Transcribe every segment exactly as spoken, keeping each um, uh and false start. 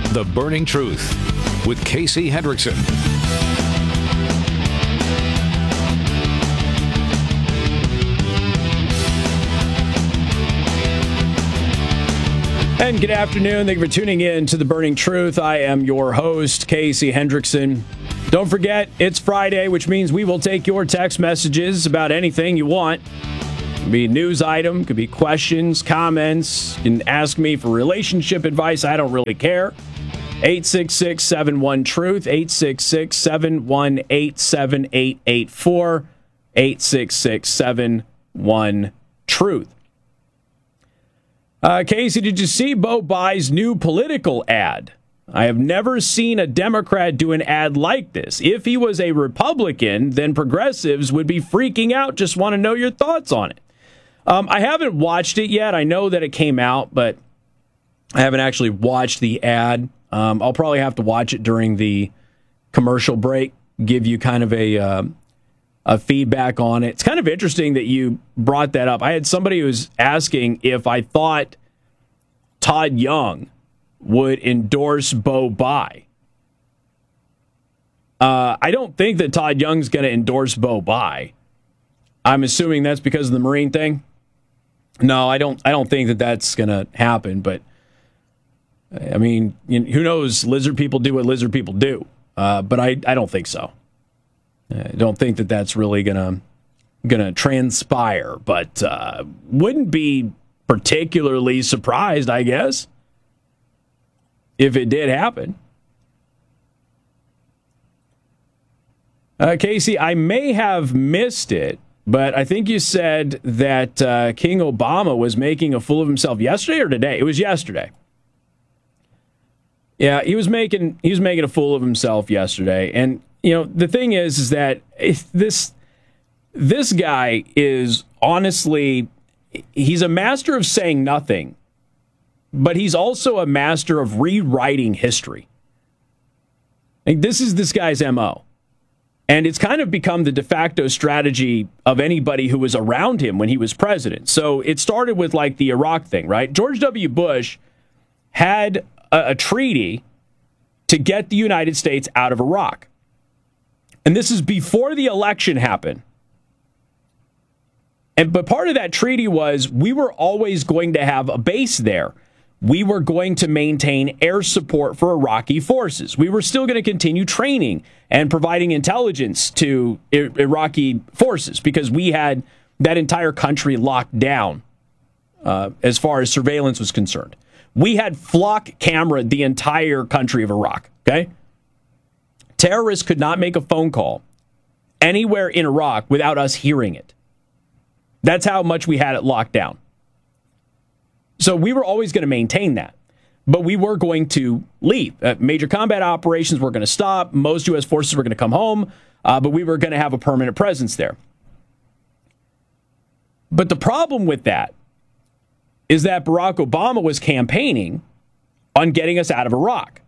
The Burning Truth with Casey Hendrickson. And good afternoon. Thank you for tuning in to The Burning Truth. I am your host, Casey Hendrickson. Don't forget, it's Friday, which means we will take your text messages about anything you want. It could be a news item, could be questions, comments. You can ask me for relationship advice. I don't really care. eight six six, seven one, truth, eight six six, seven one eight, seven eight eight four, eight six six, seven one, truth. Uh, Casey, did you see Bo Bai's new political ad? I have never seen a Democrat do an ad like this. If he was a Republican, then progressives would be freaking out. Just want to know your thoughts on it. Um, I haven't watched it yet. I know that it came out, but I haven't actually watched the ad. Um, I'll probably have to watch it during the commercial break, give you kind of a... Uh, Uh, feedback on it. It's kind of interesting that you brought that up. I had somebody who was asking if I thought Todd Young would endorse Bo Bai. Uh, I don't think that Todd Young's going to endorse Bo Bai. I'm assuming that's because of the Marine thing. No, I don't. I don't think that that's going to happen. But I mean, you know, who knows? Lizard people do what lizard people do. Uh, but I, I don't think so. I don't think that that's really gonna gonna transpire, but uh, wouldn't be particularly surprised, I guess, if it did happen. Uh, Casey, I may have missed it, but I think you said that uh, King Obama was making a fool of himself yesterday or today. It was yesterday. Yeah, he was making he was making a fool of himself yesterday, and. You know, the thing is, is that this this guy is honestly, he's a master of saying nothing, but he's also a master of rewriting history. Like, this is this guy's M O. And it's kind of become the de facto strategy of anybody who was around him when he was president. So it started with like the Iraq thing, right? George W. Bush had a, a treaty to get the United States out of Iraq. And this is before the election happened. And but part of that treaty was we were always going to have a base there. We were going to maintain air support for Iraqi forces. We were still going to continue training and providing intelligence to I- Iraqi forces because we had that entire country locked down uh, as far as surveillance was concerned. We had flock cameraed the entire country of Iraq, okay? Terrorists could not make a phone call anywhere in Iraq without us hearing it. That's how much we had it locked down. So we were always going to maintain that. But we were going to leave. Uh, major combat operations were going to stop. Most U S forces were going to come home. Uh, but we were going to have a permanent presence there. But the problem with that is that Barack Obama was campaigning on getting us out of Iraq.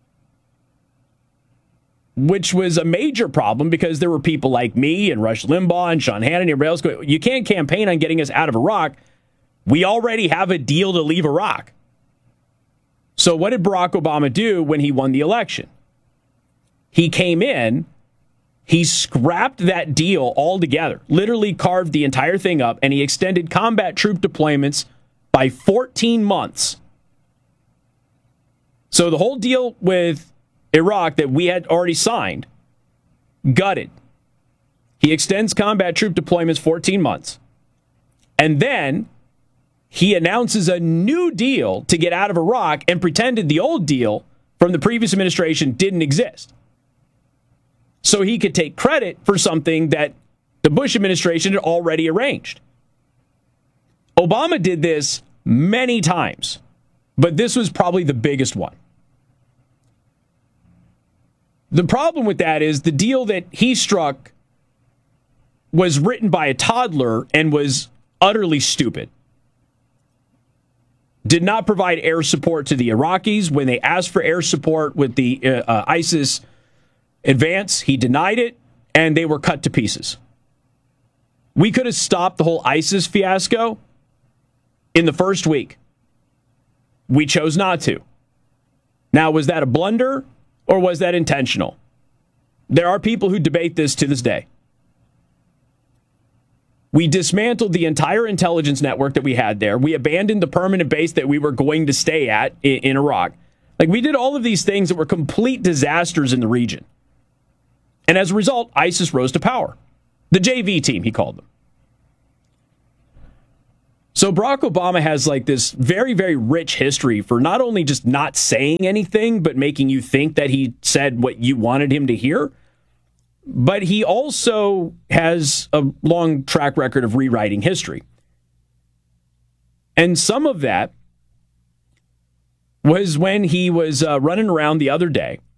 Which was a major problem because there were people like me and Rush Limbaugh and Sean Hannity and everybody else going, you can't campaign on getting us out of Iraq. We already have a deal to leave Iraq. So what did Barack Obama do when he won the election? He came in, he scrapped that deal altogether, literally carved the entire thing up, and he extended combat troop deployments by fourteen months. So the whole deal with Iraq that we had already signed, gutted. He extends combat troop deployments fourteen months. And then he announces a new deal to get out of Iraq and pretended the old deal from the previous administration didn't exist. So he could take credit for something that the Bush administration had already arranged. Obama did this many times, but this was probably the biggest one. The problem with that is the deal that he struck was written by a toddler and was utterly stupid. Did not provide air support to the Iraqis. When they asked for air support with the uh, uh, ISIS advance, he denied it, and they were cut to pieces. We could have stopped the whole ISIS fiasco in the first week. We chose not to. Now, was that a blunder or was that intentional? There are people who debate this to this day. We dismantled the entire intelligence network that we had there. We abandoned the permanent base that we were going to stay at in, in Iraq. Like, we did all of these things that were complete disasters in the region. And as a result, ISIS rose to power. The J V team, he called them. So Barack Obama has like this very, very rich history for not only just not saying anything, but making you think that he said what you wanted him to hear. But he also has a long track record of rewriting history. And some of that was when he was uh, running around the other day